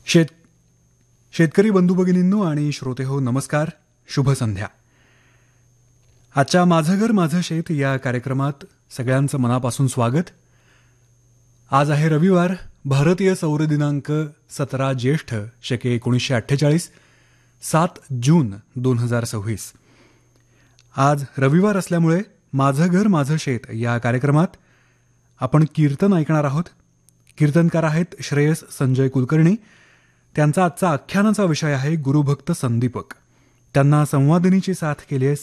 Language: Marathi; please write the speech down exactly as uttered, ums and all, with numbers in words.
शेत शेतकरी बंधू भगिनींनो आणि श्रोते हो नमस्कार, शुभ संध्या. आजच्या माझं घर माझं शेत या कार्यक्रमात सगळ्यांचं मनापासून स्वागत. आज आहे रविवार, भारतीय सौर दिनांक सतरा ज्येष्ठ शके एकोणीसशे अठ्ठेचाळीस, सात जून दोन हजार सव्वीस. आज रविवार असल्यामुळे माझं घर माझं शेत या कार्यक्रमात आपण कीर्तन ऐकणार आहोत. कीर्तनकार आहेत श्रेयस संजय कुलकर्णी. त्यांचा आजचा आख्यानाचा विषय आहे गुरुभक्त संदीपक. त्यांना संवादिनीची साथ केली आहे